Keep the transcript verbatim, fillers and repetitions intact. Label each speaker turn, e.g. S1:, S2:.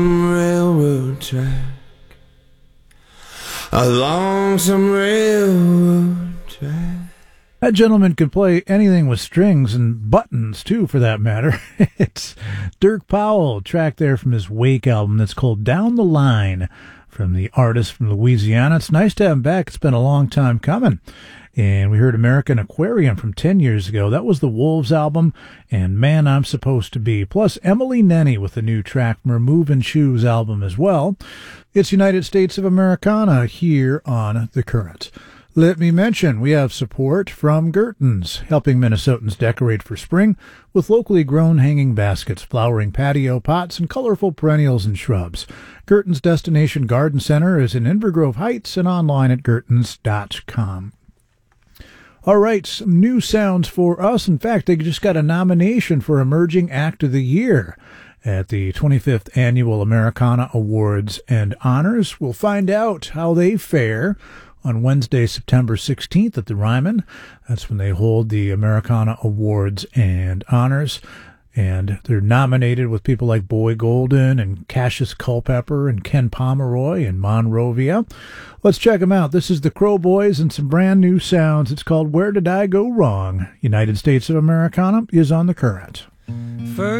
S1: Railroad track, along some railroad track.
S2: That gentleman could play anything with strings and buttons, too, for that matter. It's Dirk Powell, track there from his Wake album that's called Down the Line, from the artist from Louisiana. It's nice to have him back. It's been a long time coming. And we heard American Aquarium from ten years ago. That was the Wolves album, and Man, I'm Supposed to Be. Plus Emily Nenny with the new track from her Movin' Shoes album as well. It's United States of Americana here on The Current. Let me mention, we have support from Gertens, helping Minnesotans decorate for spring with locally grown hanging baskets, flowering patio pots, and colorful perennials and shrubs. Gertens Destination Garden Center is in Invergrove Heights and online at gertens dot com. All right, some new sounds for us. In fact, they just got a nomination for Emerging Act of the Year at the twenty-fifth Annual Americana Awards and Honors. We'll find out how they fare on Wednesday, September sixteenth at the Ryman. That's when they hold the Americana Awards and Honors. And they're nominated with people like Boy Golden and Cassius Culpepper and Ken Pomeroy and Monrovia. Let's check them out. This is the Crow Boys and some brand new sounds. It's called Where Did I Go Wrong? United States of Americana is on The Current.
S1: First